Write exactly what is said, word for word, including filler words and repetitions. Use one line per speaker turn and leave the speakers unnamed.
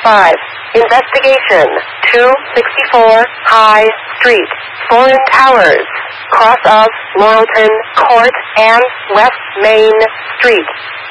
five. Investigation. two sixty-four High Street. Foreign Towers. Cross of Laurelton Court and West Main Street.